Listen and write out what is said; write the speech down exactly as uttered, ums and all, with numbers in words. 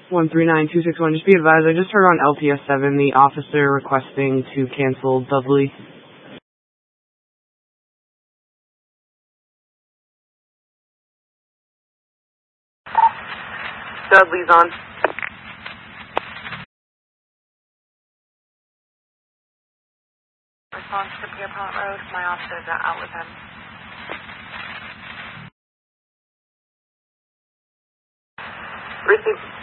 one three nine two six one. Just be advised, I just heard on L T S seven the officer requesting to cancel Dudley. Dudley's on. Response to Pierpont Road. My officers are out with him. Receive.